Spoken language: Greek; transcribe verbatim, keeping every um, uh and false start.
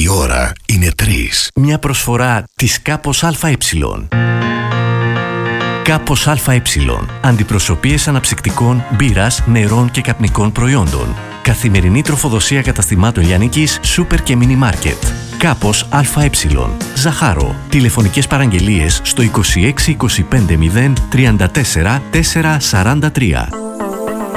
Η ώρα είναι τρεις. Μια προσφορά της Κάπος ΑΕ. Κάπος ΑΕ. Αντιπροσωπείες αναψυκτικών, μπύρας, νερών και καπνικών προϊόντων. Καθημερινή τροφοδοσία καταστημάτων λιανικής, σούπερ και μίνι μάρκετ. Κάπος ΑΕ. Ζαχάρο. Τηλεφωνικές παραγγελίες στο είκοσι έξι είκοσι πέντε μηδέν τριάντα τέσσερα τετρακόσια σαράντα τρία.